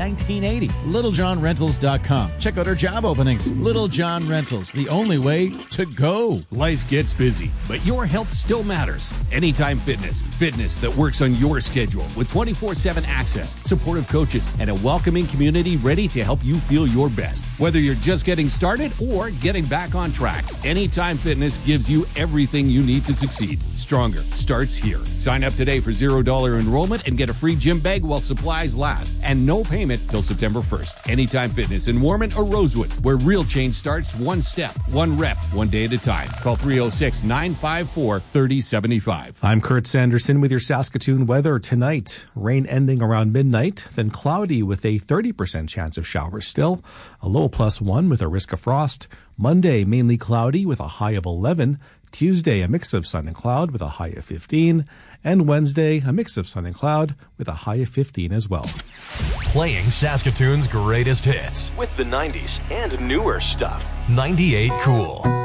1980. LittleJohnRentals.com. Check out our job openings. Little John Rentals, the only way to go. Life gets busy, but your health still matters. Anytime Fitness. Fitness that works on your schedule with 24/7 access, supportive coaches, and a welcoming community ready to help you feel your best. Whether you're just getting started or getting back on track, Anytime Fitness gives you everything you need to succeed. Stronger starts here. Sign up today for $0 enrollment and get a free gym bag while supplies last. And no payment till September 1st. Anytime Fitness in Warman or Rosewood, where real change starts one step, one rep, one day at a time. Call 306-954-3075. I'm Kurt Sanderson with your Saskatoon weather tonight. Rain ending around midnight, then cloudy with a 30% chance of showers still. A low +1 with a risk of frost. Monday, mainly cloudy with a high of 11. Tuesday, a mix of sun and cloud with a high of 15. And Wednesday, a mix of sun and cloud with a high of 15 as well. Playing Saskatoon's greatest hits with the 90s and newer stuff. 98 Cool.